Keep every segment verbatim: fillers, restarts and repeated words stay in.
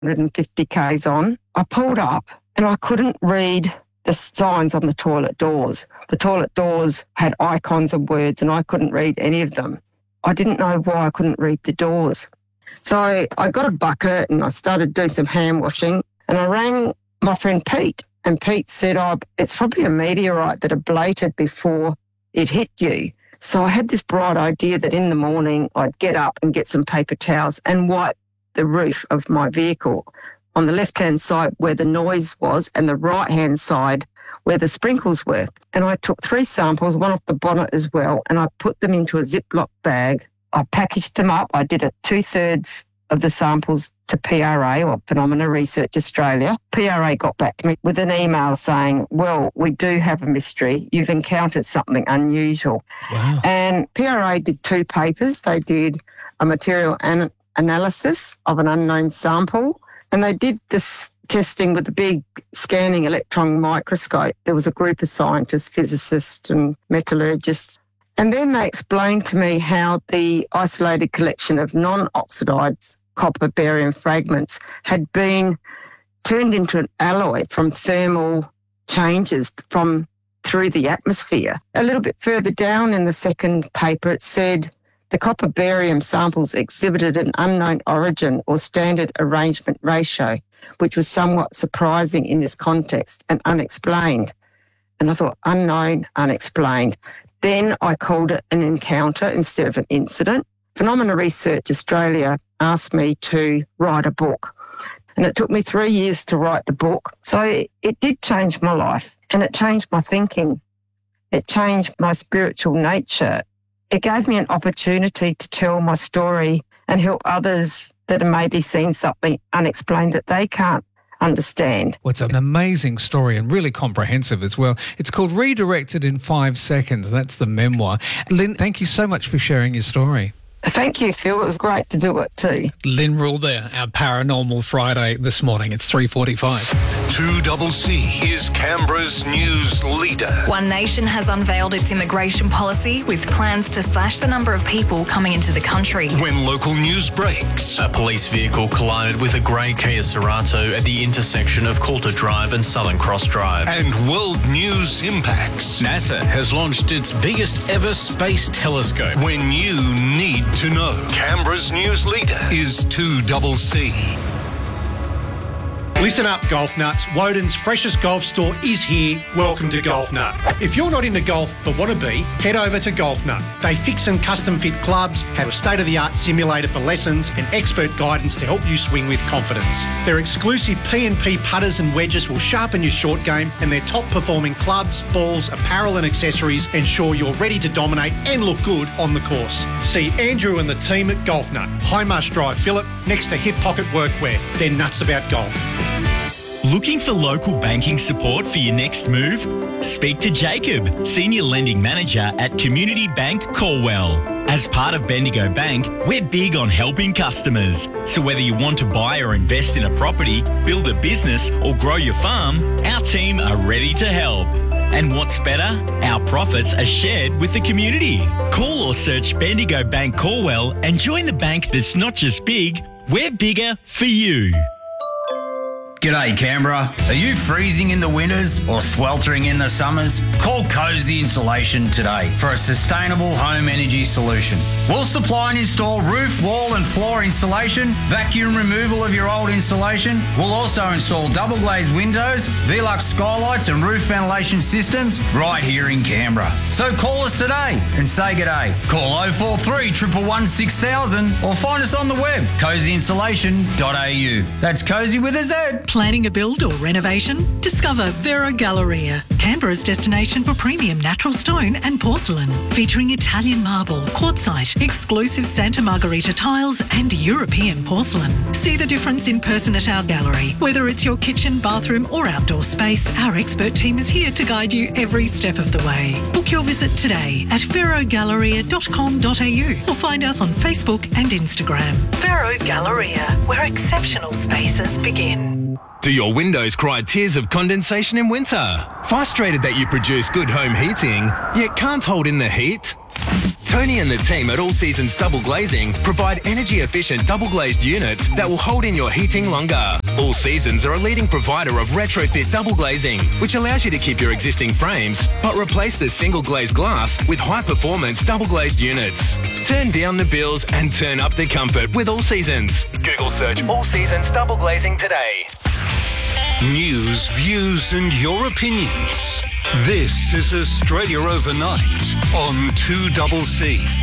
one hundred fifty kays on. I pulled up and I couldn't read the signs on the toilet doors. The toilet doors had icons and words and I couldn't read any of them. I didn't know why I couldn't read the doors. So I, I got a bucket and I started doing some hand washing and I rang my friend Pete, and Pete said, oh, it's probably a meteorite that ablated before it hit you. So I had this bright idea that in the morning I'd get up and get some paper towels and wipe the roof of my vehicle on the left-hand side where the noise was and the right-hand side where the sprinkles were. And I took three samples, one off the bonnet as well, and I put them into a Ziploc bag. I packaged them up. I did it two-thirds of the samples to P R A, or Phenomena Research Australia. P R A got back to me with an email saying, well, we do have a mystery. You've encountered something unusual. Wow. And P R A did two papers. They did a material an- analysis of an unknown sample, and they did this testing with a big scanning electron microscope. There was a group of scientists, physicists and metallurgists. And then they explained to me how the isolated collection of non-oxidized copper barium fragments had been turned into an alloy from thermal changes from through the atmosphere. A little bit further down in the second paper, it said the copper barium samples exhibited an unknown origin or standard arrangement ratio, which was somewhat surprising in this context and unexplained. And I thought, unknown, unexplained. Then I called it an encounter instead of an incident. Phenomena Research Australia asked me to write a book, and it took me three years to write the book. So it, it did change my life, and it changed my thinking. It changed my spiritual nature. It gave me an opportunity to tell my story and help others that are maybe seeing something unexplained that they can't understand. Well, it's an amazing story and really comprehensive as well. It's called Redirected in Five Seconds. That's the memoir. Lynn, thank you so much for sharing your story. Thank you, Phil. It was great to do it too. Lynn Rule there, our Paranormal Friday this morning. It's three forty-five. two C C is Canberra's news leader. One Nation has unveiled its immigration policy with plans to slash the number of people coming into the country. When local news breaks, a police vehicle collided with a grey Kia Cerato at the intersection of Coulter Drive and Southern Cross Drive. And world news impacts. NASA has launched its biggest ever space telescope. When you need to know. Canberra's news leader is two C C. Listen up, golf nuts. Woden's freshest golf store is here. Welcome to Golf Nut. If you're not into golf but want to be, head over to Golf Nut. They fix and custom fit clubs, have a state-of-the-art simulator for lessons and expert guidance to help you swing with confidence. Their exclusive P and P putters and wedges will sharpen your short game, and their top-performing clubs, balls, apparel and accessories ensure you're ready to dominate and look good on the course. See Andrew and the team at Golf Nut, High Marsh Drive, Phillip, next to Hip Pocket Workwear. They're nuts about golf. Looking for local banking support for your next move? Speak to Jacob, Senior Lending Manager at Community Bank Corwell. As part of Bendigo Bank, we're big on helping customers. So whether you want to buy or invest in a property, build a business or grow your farm, our team are ready to help. And what's better? Our profits are shared with the community. Call or search Bendigo Bank Corwell and join the bank that's not just big, we're bigger for you. G'day Canberra. Are you freezing in the winters or sweltering in the summers? Call Cozy Insulation today for a sustainable home energy solution. We'll supply and install roof, wall and floor insulation, vacuum removal of your old insulation. We'll also install double glazed windows, Velux skylights and roof ventilation systems right here in Canberra. So call us today and say g'day. Call oh four three, one one one, six thousand or find us on the web, cozy insulation dot a u. That's Cozy with a Z. Planning a build or renovation? Discover Vero Galleria, Canberra's destination for premium natural stone and porcelain, featuring Italian marble, quartzite, exclusive Santa Margherita tiles and European porcelain. See the difference in person at our gallery. Whether it's your kitchen, bathroom or outdoor space, our expert team is here to guide you every step of the way. Book your visit today at vero galleria dot com dot a u or find us on Facebook and Instagram. Vero Galleria, where exceptional spaces begin. Do your windows cry tears of condensation in winter? Frustrated that you produce good home heating, yet can't hold in the heat? Tony and the team at All Seasons Double Glazing provide energy-efficient double-glazed units that will hold in your heating longer. All Seasons are a leading provider of retrofit double glazing, which allows you to keep your existing frames, but replace the single-glazed glass with high-performance double-glazed units. Turn down the bills and turn up the comfort with All Seasons. Google search All Seasons Double Glazing today. News, views and your opinions. This is Australia Overnight on two C C.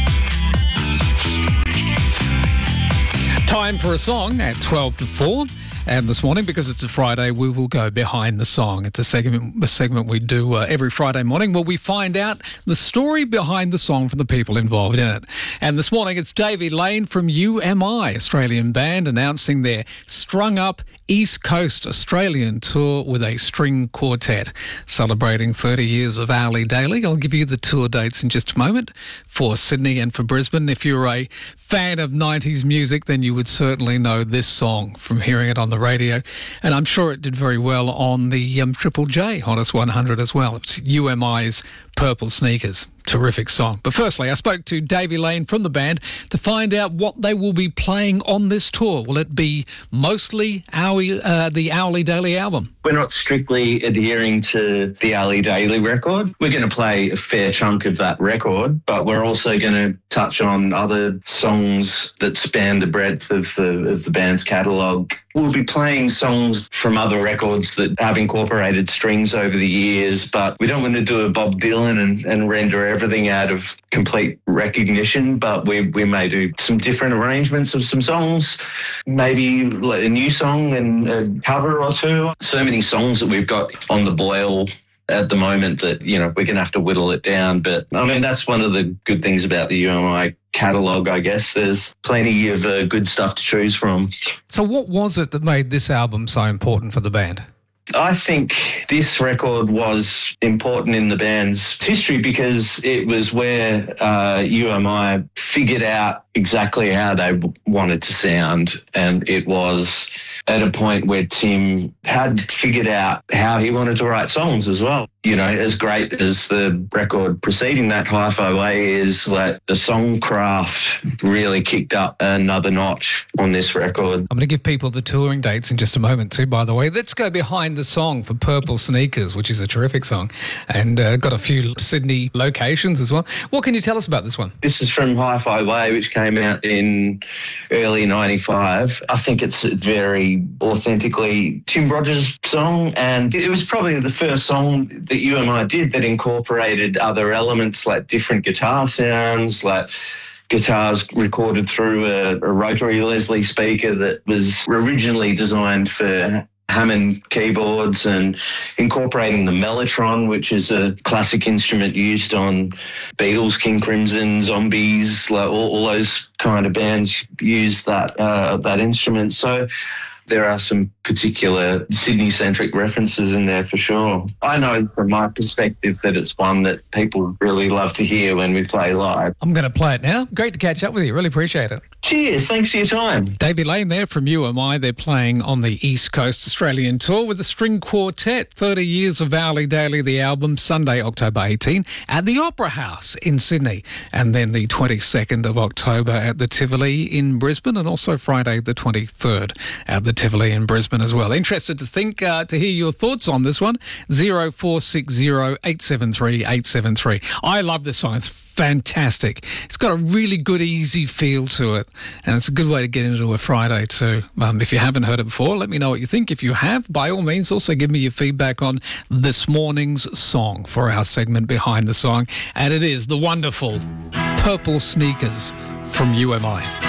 Time for a song at twelve to four. And this morning, because it's a Friday, we will go behind the song. It's a segment, a segment we do uh, every Friday morning where we find out the story behind the song from the people involved in it. And this morning, it's Davey Lane from U M I, Australian band, announcing their Strung Up East Coast Australian tour with a string quartet, celebrating thirty years of Hourly Daily. I'll give you the tour dates in just a moment for Sydney and for Brisbane. If you're a fan of nineties music, then you would certainly know this song from hearing it on the radio, and I'm sure it did very well on the um, Triple J Hottest one hundred as well. It's U M I's Purple Sneakers. Terrific song. But firstly, I spoke to Davey Lane from the band to find out what they will be playing on this tour. Will it be mostly Hourly, uh, the Hourly Daily album? We're not strictly adhering to the Hourly Daily record. We're going to play a fair chunk of that record, but we're also going to touch on other songs that span the breadth of the, of the band's catalogue. We'll be playing songs from other records that have incorporated strings over the years, but we don't want to do a Bob Dylan and, and render everything out of complete recognition, but we, we may do some different arrangements of some songs, maybe a new song and a cover or two. So many songs that we've got on the boil at the moment that, you know, we're going to have to whittle it down. But, I mean, that's one of the good things about the U M I catalogue, I guess. There's plenty of uh, good stuff to choose from. So what was it that made this album so important for the band? I think this record was important in the band's history because it was where uh, U M I figured out exactly how they w- wanted to sound, and it was at a point where Tim had figured out how he wanted to write songs as well. You know, as great as the record preceding that, Hi-Fi Way, is that the song craft really kicked up another notch on this record. I'm going to give people the touring dates in just a moment too, by the way. Let's go behind the song for Purple Sneakers, which is a terrific song, and uh, got a few Sydney locations as well. What can you tell us about this one? This is from Hi-Fi Way, which came out in early ninety-five. I think it's a very authentically Tim Rogers song, and it was probably the first song that U M I did that incorporated other elements like different guitar sounds, like guitars recorded through a, a rotary Leslie speaker that was originally designed for Hammond keyboards, and incorporating the Mellotron, which is a classic instrument used on Beatles, King Crimson, Zombies, like all, all those kind of bands use that uh, that instrument. So there are some particular Sydney-centric references in there for sure. I know from my perspective that it's one that people really love to hear when we play live. I'm going to play it now. Great to catch up with you. Really appreciate it. Cheers. Thanks for your time. Davey Lane there from U M I. They're playing on the East Coast Australian tour with the string quartet. thirty years of Hourly Daily, the album, Sunday, October eighteenth, at the Opera House in Sydney. And then the twenty-second of October at the Tivoli in Brisbane, and also Friday the twenty-third at the Tivoli in Brisbane as well. Interested to think, uh, to hear your thoughts on this one. zero four six zero eight seven three eight seven three. I love this song. It's fantastic. It's got a really good, easy feel to it, and it's a good way to get into a Friday too. Um, if you haven't heard it before, let me know what you think. If you have, by all means, also give me your feedback on this morning's song for our segment Behind the Song, and it is the wonderful Purple Sneakers from U M I.